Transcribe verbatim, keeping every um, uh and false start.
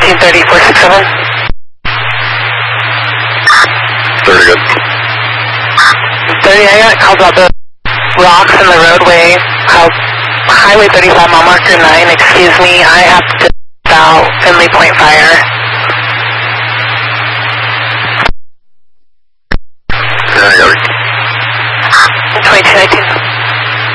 nineteen thirty, four six seven. thirty, good. thirty, I got calls about the rocks in the roadway. How Highway thirty-five, mile marker nine, excuse me, I have to about Finley Point Fire. Yeah, I got it. twenty-two nineteen.